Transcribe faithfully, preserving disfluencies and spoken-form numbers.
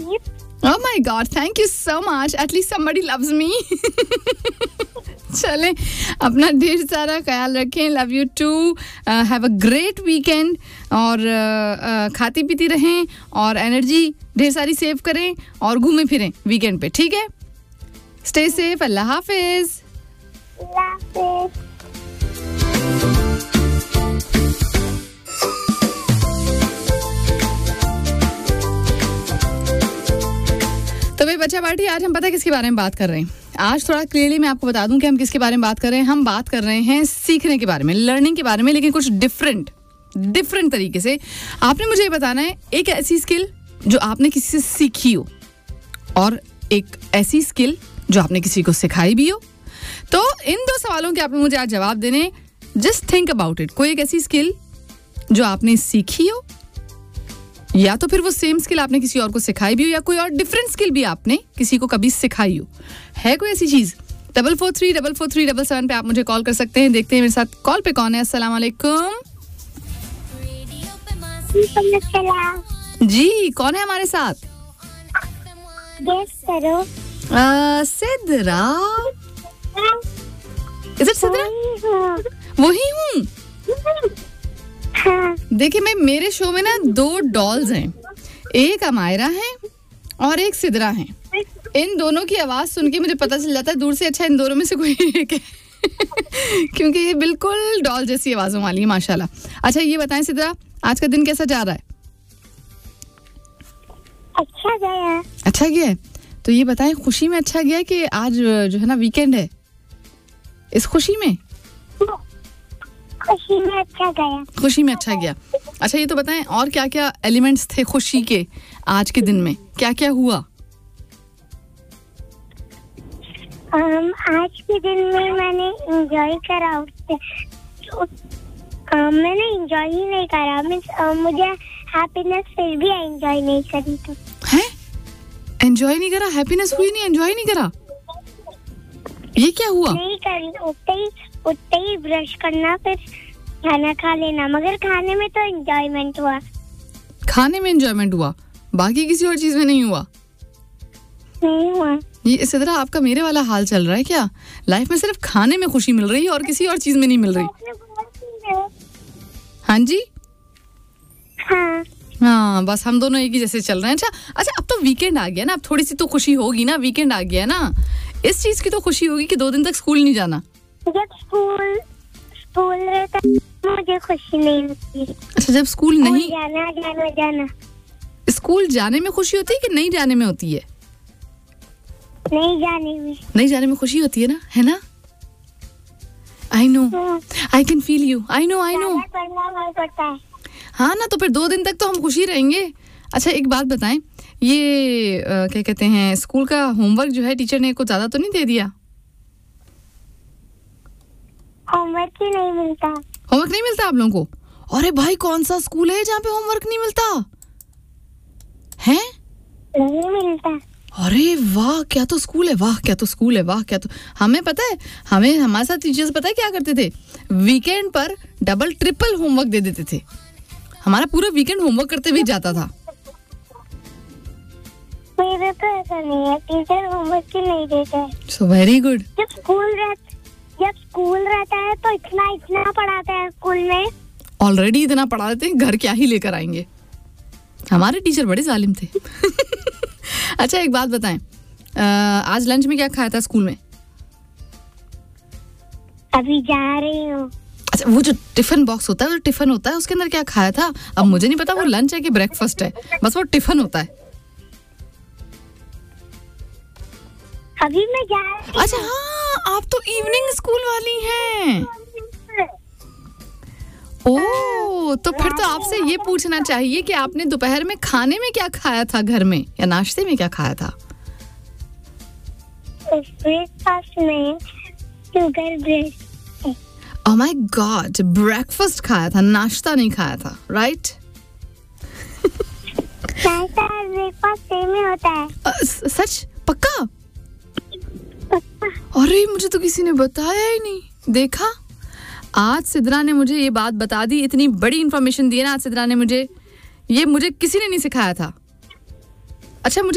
you. Oh my God, thank you so much. At least somebody loves me. चलें, अपना ढेर सारा ख्याल रखें. Love you to. Have a great weekend. और uh, uh, खाती पीती रहें और एनर्जी ढेर सारी सेव करें और घूमें फिरें वीकेंड पे. ठीक है? Stay safe. अल्लाह हाफिज. अल्लाह हाफिज. तो भाई बच्चा पार्टी, आज हम पता है किसके बारे में बात कर रहे हैं. आज थोड़ा क्लियरली मैं आपको बता दूं कि हम किसके बारे में बात कर रहे हैं. हम बात कर रहे हैं सीखने के बारे में, लर्निंग के बारे में, लेकिन कुछ डिफरेंट डिफरेंट तरीके से. आपने मुझे ये बताना है एक ऐसी स्किल जो आपने किसी से सीखी हो और एक ऐसी स्किल जो आपने किसी को सिखाई भी हो. तो इन दो सवालों के आपने मुझे आज जवाब देने. Just think about it. कोई एक ऐसी स्किल जो आपने सीखी हो, या तो फिर वो सेम स्किल आपने किसी और को सिखाई भी हो, या कोई और डिफरेंट स्किल भी आपने किसी को कभी सिखाई हो. है कोई ऐसी चीज? Double four three double four three double seven पे आप मुझे कॉल कर सकते हैं. देखते हैं मेरे साथ कॉल पे कौन है. अस्सलाम वालेकुम. जी, कौन है हमारे साथ? गेस करो. uh, Sidra. Is it Sidra? वही हूँ. हाँ. देखिए, मैं मेरे शो में ना दो डॉल्स हैं. एक अमायरा है और एक सिद्रा है. इन दोनों की आवाज सुन के मुझे पता चल जाता है दूर से, अच्छा इन दोनों में से कोई एक है. क्योंकि ये बिल्कुल डॉल जैसी आवाजों वाली है माशाल्लाह. अच्छा ये बताएं सिद्रा, आज का दिन कैसा जा रहा है? अच्छा गया. अच्छा गया है. तो ये बताएं, खुशी में अच्छा गया है कि आज जो है ना वीकेंड है, इस खुशी में? खुशी में अच्छा गया. खुशी में अच्छा गया. अच्छा ये तो बताएं, और क्या क्या एलिमेंट्स थे खुशी के आज के दिन में? क्या क्या हुआ? um, आज के दिन में मैंने एंजॉय करा. तो, um, मैंने एंजॉय ही नहीं करा. मीन्स uh, मुझे हैप्पीनेस फिर भी एंजॉय नहीं करी. तो है एंजॉय नहीं करा? हैप्पीनेस हुई नहीं, एंजॉय नहीं करा? ये क्या हुआ? नहीं करी. उठते ही उठते ही ब्रश करना, फिर खाना खा लेना. मगर खाने में तो एंजॉयमेंट हुआ. खाने में एंजॉयमेंट हुआ, बाकी किसी और चीज में नहीं हुआ? नहीं हुआ. ये सिद्रा, आपका मेरे वाला हाल चल रहा है क्या? लाइफ में सिर्फ खाने में खुशी मिल रही है और किसी और चीज में नहीं मिल रही? हाँ जी. हाँ हाँ, बस हम दोनों एक ही जैसे चल रहे हैं. अच्छा अच्छा अब तो वीकेंड आ गया ना, अब थोड़ी सी तो खुशी होगी ना. वीकेंड आ गया ना, इस चीज की तो खुशी होगी कि दो दिन तक स्कूल नहीं जाना. जब स्कूल स्कूल रहता है मुझे खुशी नहीं होती. अच्छा, जब स्कूल नहीं जाना जाना जाना स्कूल जाने में खुशी होती है कि नहीं जाने में होती है? नहीं जाने में. नहीं जाने में खुशी होती है ना, है ना? I know, I can feel you. I know I know. पढ़ना नहीं पड़ता है. हाँ ना, तो फिर दो दिन तक तो हम खुशी रहेंगे. अच्छा एक बात बताएं, ये आ, क्या कहते हैं, स्कूल का होमवर्क जो है टीचर ने कुछ ज्यादा तो नहीं दे दिया? होमवर्क ही नहीं मिलता. होमवर्क नहीं मिलता आप लोगों को? अरे भाई, कौन सा स्कूल है जहाँ पे होमवर्क नहीं मिलता है? नहीं मिलता. अरे वाह, क्या तो स्कूल है. वाह क्या तो स्कूल है. वाह क्या तो. हमें पता है, हमें हमारे साथ टीचर्स पता है क्या करते थे? वीकेंड पर डबल ट्रिपल होमवर्क दे देते थे. हमारा पूरा वीकेंड होमवर्क करते हुए जाता था. मेरे तो ऐसा नहीं है. टीचर होमवर्क ही नहीं देते. So very good. जब स्कूल रहता जब स्कूल रहता है तो इतना इतना पढ़ाते हैं स्कूल में. ऑलरेडी इतना पढ़ा देते हैं, घर क्या ही लेकर आएंगे. हमारे टीचर बड़े जालिम थे. अच्छा एक बात बताएं, आज लंच में क्या खाया था स्कूल में? अभी जा रही हूँ. अच्छा, वो जो टिफिन बॉक्स होता है, वो टिफिन होता है, उसके अंदर क्या खाया था? अब मुझे नहीं पता वो लंच है कि ब्रेकफास्ट है, बस वो टिफिन होता है. अभी मैं जा रही हूँ. अच्छा हाँ, आप तो इवनिंग स्कूल वाली हैं. ओह, तो फिर तो आपसे ये पूछना चाहिए कि आपने दोपहर में खाने में क्या खाया था घर में, या नाश्ते में क्या खाया था? ब्रेकफास्ट में sugar bread. Oh my God, breakfast खाया था, नाश्ता नहीं खाया था, राइट? नाश्ता और ब्रेकफास्ट सेम ही होता है. uh, सच? पक्का? अरे मुझे तो किसी ने बताया ही नहीं. देखा, आज सिद्रा ने मुझे ये बात बता दी. इतनी बड़ी इंफॉर्मेशन दी है ना आज सिद्रा ने मुझे, ये मुझे किसी ने नहीं सिखाया था. अच्छा मुझे